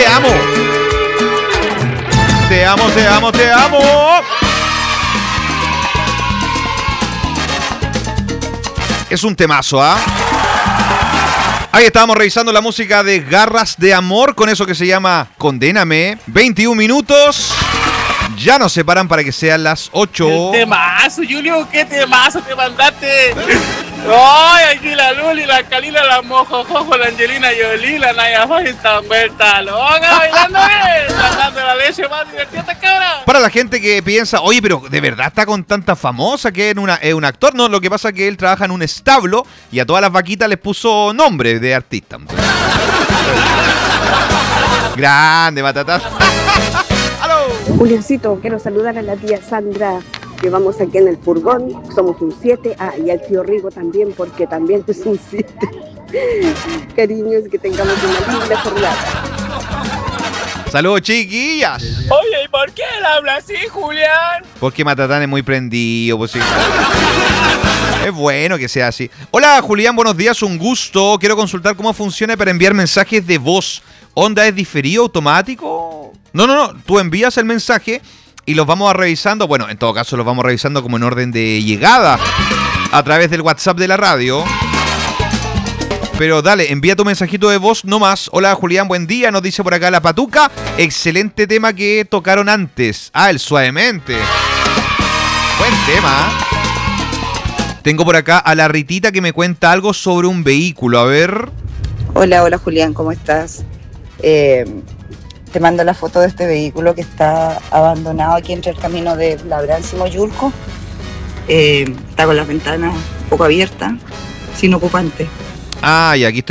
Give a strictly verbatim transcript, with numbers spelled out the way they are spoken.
te amo. Te amo, te amo, te amo. Es un temazo, ¿ah? ¿eh? Ahí estábamos revisando la música de Garras de Amor con eso que se llama Condéname. veintiún minutos. Ya nos separan para que sean las ocho. ¡Qué temazo, Julio! ¡Qué temazo te mandaste! ¡Ay, aquí la Luli, la Calila, la Mojojojo, la Angelina Jolie, la Naya Foy están vuelta loca bailando bien! ¡Sacando la leche más divertida esta cabra! Para la gente que piensa, oye, pero ¿de verdad está con tanta famosa que es, una, es un actor? No, lo que pasa es que él trabaja en un establo y a todas las vaquitas les puso nombre de artista. Grande, Matatás. Juliancito, quiero saludar a la tía Sandra, que vamos aquí en el furgón, somos un siete, ah, y al tío Rigo también, porque también es un siete. Cariños, que tengamos una linda jornada. Saludos, chiquillas. Oye, ¿y por qué él habla así, Julián? Porque Matatán es muy prendido, pues sí. Es bueno que sea así. Hola, Julián, buenos días, un gusto. Quiero consultar cómo funciona para enviar mensajes de voz. ¿Onda es diferido automático? No, no, no. Tú envías el mensaje y los vamos a revisando. Bueno, en todo caso los vamos revisando como en orden de llegada a través del WhatsApp de la radio. Pero dale, envía tu mensajito de voz nomás. Hola, Julián, buen día. Nos dice por acá la Patuca. Excelente tema que tocaron antes. Ah, el Suavemente. Buen tema. Tengo por acá a la Ritita que me cuenta algo sobre un vehículo. A ver. Hola, hola Julián, ¿cómo estás? Eh, te mando la foto de este vehículo que está abandonado aquí entre el camino de Labranza y Moyulco. Eh, está con las ventanas un poco abiertas, sin ocupante. Ah, y aquí estoy